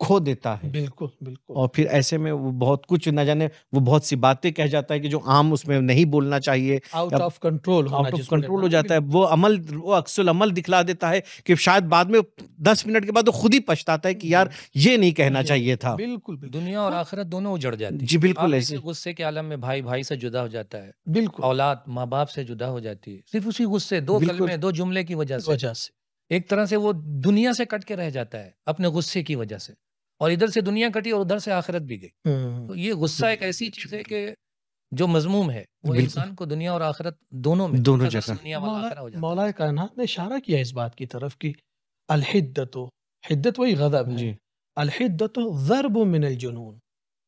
کھو دیتا ہے. بالکل بالکل. اور پھر ایسے میں وہ بہت کچھ نہ جانے وہ بہت سی باتیں کہہ جاتا ہے کہ جو عام اس میں نہیں بولنا چاہیے. آؤٹ آف کنٹرول ہونا آؤٹ آف جس کو کنٹرول ہو کہتے ہیں. جاتا ہے. وہ عکس العمل دکھلا دیتا ہے کہ شاید بعد میں 10 منٹ کے بعد وہ خود ہی پچھتاتا ہے کہ یار یہ نہیں کہنا چاہیے تھا. بالکل بالکل. دنیا اور آخرت دونوں اجڑ جاتی ہے. جی بالکل ایسے. غصے کے عالم میں بھائی بھائی سے جدا ہو جاتا ہے, بالکل. اولاد ماں باپ سے جدا ہو جاتی ہے صرف اسی غصے, 2 کلمے 2 جملے کی وجہ سے. ایک طرح سے وہ دنیا سے کٹ کے رہ جاتا ہے اپنے غصے کی وجہ سے, اور ادھر سے دنیا کٹی اور ادھر سے آخرت بھی گئی. تو یہ غصہ ایک ایسی چیز ہے کہ جو مذموم ہے وہ انسان کو دنیا اور آخرت دونوں میں جگہ. مولا کائنات نے اشارہ کیا اس بات کی طرف کہ الحدت, حدت وہی غضب ہے. الحدت ضرب من الجنون,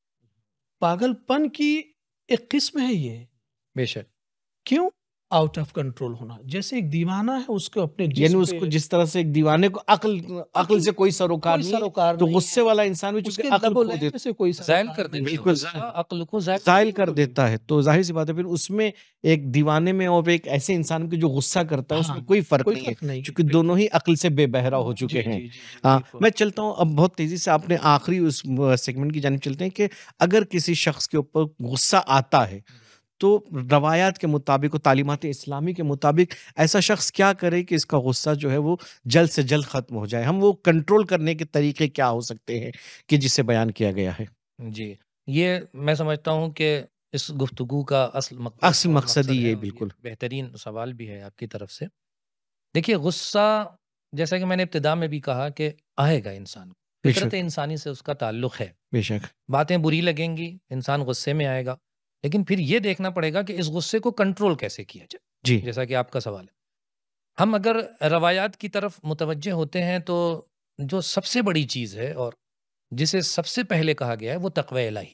پاگل پن کی ایک قسم ہے یہ. بے شک. کیوں؟ آؤٹ آف کنٹرول ہونا. جیسے ایک دیوانہ ہے اس کو اپنے یعنی اس کو جس طرح سے ایک دیوانے کو عقل سے کوئی سروکار نہیں, تو غصے والا انسان بھی چونکہ عقل کو زائل کر دیتا ہے, بالکل عقل کو زائل کر دیتا ہے. تو ظاہر سی بات ہے پھر اس میں ایک دیوانے میں اور ایک ایسے انسان کے جو غصہ کرتا ہے اس میں کوئی فرق نہیں ہے, کیونکہ دونوں ہی عقل سے بے بہرا ہو چکے ہیں. میں چلتا ہوں اب بہت تیزی سے اپنے آخری اس سیگمنٹ کی جانب چلتے ہیں کہ اگر کسی شخص کے اوپر غصہ آتا ہے تو روایات کے مطابق اور تعلیمات اسلامی کے مطابق ایسا شخص کیا کرے کہ اس کا غصہ جو ہے وہ جلد سے جلد ختم ہو جائے. ہم وہ کنٹرول کرنے کے طریقے کیا ہو سکتے ہیں کہ جسے بیان کیا گیا ہے؟ جی, یہ میں سمجھتا ہوں کہ اس گفتگو کا اصل مقصد ہی یہ بالکل بہترین سوال بھی ہے آپ کی طرف سے. دیکھیے غصہ جیسا کہ میں نے ابتدا میں بھی کہا کہ آئے گا انسان کو, فطرت انسانی سے اس کا تعلق ہے. بے شک باتیں بری لگیں گی, انسان غصے میں آئے گا, لیکن پھر یہ دیکھنا پڑے گا کہ اس غصے کو کنٹرول کیسے کیا جائے. جی جیسا کہ آپ کا سوال ہے, ہم اگر روایات کی طرف متوجہ ہوتے ہیں تو جو سب سے بڑی چیز ہے اور جسے سب سے پہلے کہا گیا ہے وہ تقوی الہی.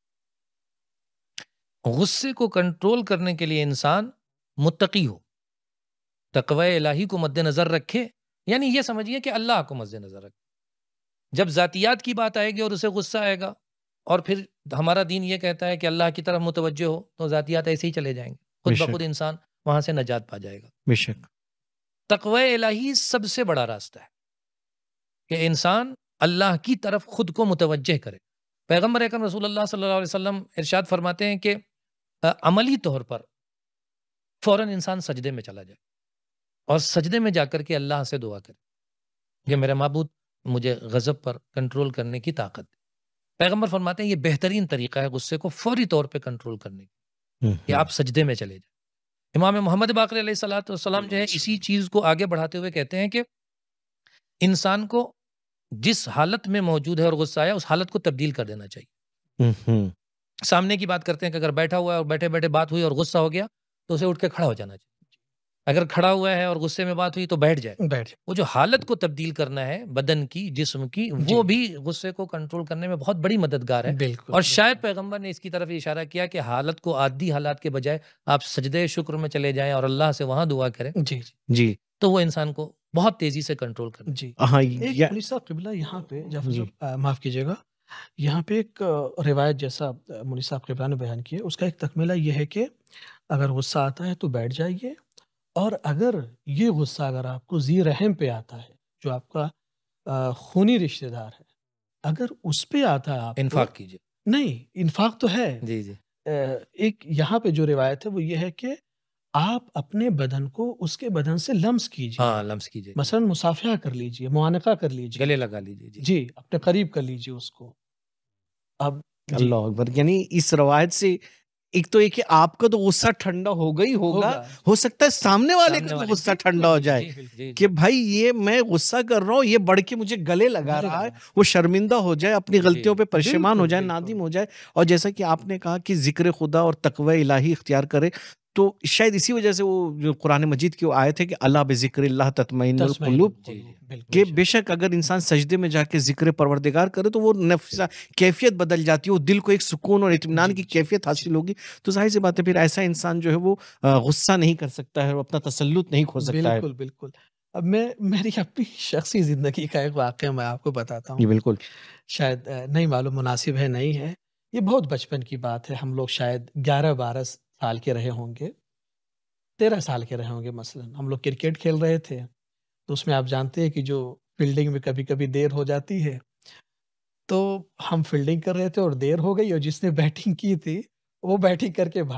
غصے کو کنٹرول کرنے کے لیے انسان متقی ہو, تقوی الہی کو مد نظر رکھے, یعنی یہ سمجھیے کہ اللہ کو مد نظر رکھے. جب ذاتیات کی بات آئے گی اور اسے غصہ آئے گا, اور پھر ہمارا دین یہ کہتا ہے کہ اللہ کی طرف متوجہ ہو, تو ذاتیات ایسے ہی چلے جائیں گے, خود بخود انسان وہاں سے نجات پا جائے گا. بے شک تقوی الہی سب سے بڑا راستہ ہے کہ انسان اللہ کی طرف خود کو متوجہ کرے. پیغمبر اکرم رسول اللہ صلی اللہ علیہ وسلم ارشاد فرماتے ہیں کہ عملی طور پر فوراً انسان سجدے میں چلا جائے اور سجدے میں جا کر کے اللہ سے دعا کرے کہ میرے معبود مجھے غضب پر کنٹرول کرنے کی طاقت دے. پیغمبر فرماتے ہیں یہ بہترین طریقہ ہے غصے کو فوری طور پہ کنٹرول کرنے کی, کہ آپ سجدے میں چلے جائیں. امام محمد باقر علیہ الصلوۃ والسلام جو ہے اسی چیز کو آگے بڑھاتے ہوئے کہتے ہیں کہ انسان کو جس حالت میں موجود ہے اور غصہ آیا اس حالت کو تبدیل کر دینا چاہیے. سامنے کی بات کرتے ہیں کہ اگر بیٹھا ہوا ہے اور بیٹھے بیٹھے بات ہوئی اور غصہ ہو گیا تو اسے اٹھ کے کھڑا ہو جانا چاہیے. اگر کھڑا ہوا ہے اور غصے میں بات ہوئی تو بیٹھ جائے. وہ جو حالت کو تبدیل کرنا ہے بدن کی, جسم کی, وہ بھی غصے کو کنٹرول کرنے میں بہت بڑی مددگار ہے. اور شاید پیغمبر نے اس کی طرف اشارہ کیا کہ حالت کو عادی حالات کے بجائے آپ سجدے شکر میں چلے جائیں اور اللہ سے وہاں دعا کریں. جی تو وہ انسان کو بہت تیزی سے کنٹرول کرنا. جی قبلہ یہاں پہ معاف کیجیے گا, یہاں پہ ایک روایت جیسا مولوی صاحب قبلہ نے بیان کی ہے, اس کا ایک تکملہ یہ ہے کہ اگر غصہ آتا ہے تو بیٹھ جائیے, اور اگر یہ غصہ اگر آپ کو ذی رحم پہ آتا ہے, جو آپ کا خونی رشتہ دار ہے, اگر اس پہ آتا ہے آپ انفاق کیجیے. نہیں, انفاق تو ہے. جی جی. ایک یہاں پہ جو روایت ہے وہ یہ ہے کہ آپ اپنے بدن کو اس کے بدن سے لمس کیجیے. ہاں لمس کیجیے, مثلا مصافحہ کر لیجیے, معانقہ کر لیجیے, گلے لگا لیجیے. جی اپنے قریب کر لیجیے اس کو. اب اللہ اکبر, یعنی اس روایت سے ایک تو یہ کہ آپ کا تو غصہ ٹھنڈا ہوگا ہی ہوگا, ہو سکتا ہے سامنے والے کا تو غصہ ٹھنڈا ہو جائے کہ بھائی یہ میں غصہ کر رہا ہوں, یہ بڑھ کے مجھے گلے لگا رہا ہے, وہ شرمندہ ہو جائے, اپنی غلطیوں پہ پشیمان ہو جائے, نادم ہو جائے. اور جیسا کہ آپ نے کہا کہ ذکر خدا اور تقوی الہی اختیار کرے, تو شاید اسی وجہ سے وہ جو قرآن مجید کی وہ آیت ہے کہ اللہ بذکر اللہ تطمئن القلوب, کہ بے شک اگر انسان سجدے میں جا کے ذکر پروردگار کرے تو وہ نفس کیفیت بدل جاتی ہے, وہ دل کو ایک سکون اور اطمینان کی کیفیت حاصل ہوگی. تو ظاہر سی بات ہے پھر ایسا انسان جو ہے وہ غصہ نہیں کر سکتا ہے اور اپنا تسلط نہیں کھو سکتا ہے. بالکل بالکل. اب میں میری اپنی شخصی زندگی کا ایک واقعہ میں آپ کو بتاتا ہوں. جی بالکل. شاید نہیں معلوم مناسب ہے نہیں ہے, یہ بہت بچپن کی بات ہے. ہم لوگ شاید 11-12 سال کے رہے ہوں گے, 13 سال کے رہے ہوں گے. مثلا ہم لوگ کرکٹ کھیل رہے تھے, تو اس میں آپ جانتے ہیں کہ جو فیلڈنگ میں کبھی کبھی دیر ہو جاتی ہے, تو ہم فیلڈنگ کر رہے تھے اور دیر ہو گئی، اور جس نے بیٹنگ کی تھی وہ بیٹنگ کر کے